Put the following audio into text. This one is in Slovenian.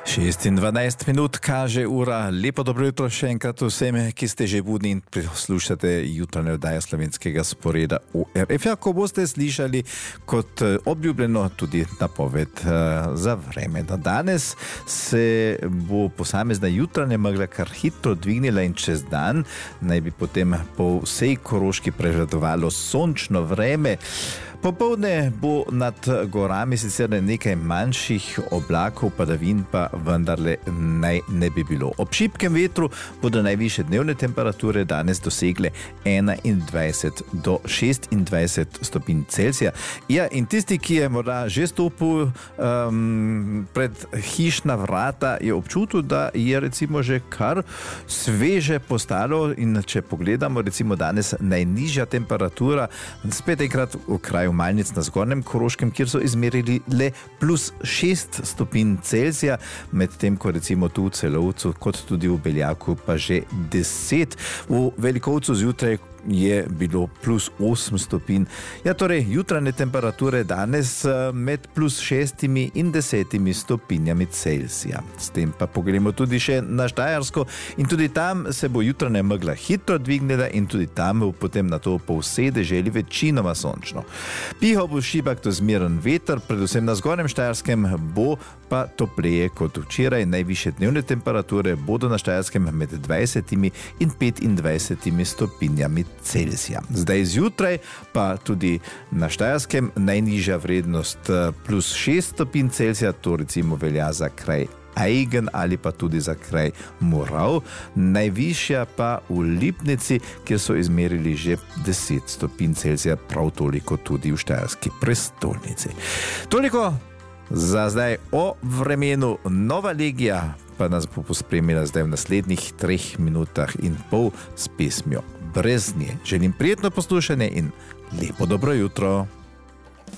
6:12 minut kaže ura. Lepo dobro jutro še enkrat vsem, ki ste že budni in poslušate jutranje oddaje slovenskega sporeda ORF. Ko boste slišali kot obljubljeno tudi napoved za vreme. Danes se bo posamezna jutranja megla kar hitro dvignila in čez dan naj bi potem po vsej Koroški prevladovalo sončno vreme. Popoldne bo nad gorami sicer nekaj manjših oblakov, padavin pa vendarle naj ne bi bilo. Ob šibkem vetru bodo najvišje dnevne temperature danes dosegle 21 do 26 stopinj Celzija. Ja, in tisti, ki je morda že stopil pred hišna vrata, je občutil, da je recimo že kar sveže postalo. In če pogledamo recimo danes najnižja temperatura, spet enkrat v kraju Malnic na Zgornjem Koroškem, kjer so izmerili le +6 stopinj Celzija, medtem ko recimo tu v Celovcu kot tudi v Beljaku pa že 10. V Velikovcu zjutraj je bilo +8 stopinj. Ja, torej jutranje temperature danes med +6 in 10 stopinjami Celzija. S tem pa pogremo tudi še na Štajersko in tudi tam se bo jutranja megla hitro dvignila in tudi tam bo potem na to po vsej deželi večinoma sončno. Pihal bo šibak do zmeren veter, predvsem na Zgornjem Štajerskem bo pa topleje kot včeraj. Najvišje dnevne temperature bodo na Štajerskem med 20 in 25 stopinjami Celzija. Zdaj zjutraj pa tudi na Štajerskem najnižja vrednost +6 stopinj Celzija, to recimo velja za kraj Aigen ali pa tudi za kraj Morav, najvišja pa v Lipnici, kjer so izmerili že 10 stopinj Celzija, prav toliko tudi v štajerski prestolnici. Toliko za zdaj o vremenu. Nova legija pa nas bo pospremila zdaj v naslednjih 3 minutah in pol s pesmijo Brez nje. Želim prijetno poslušanje in lepo dobro jutro.